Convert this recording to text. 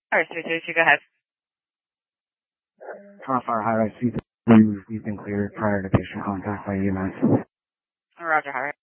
All right, 332, go ahead. Toronto Fire High Rise C3, you've been cleared prior to patient contact by EMS. Roger, all right.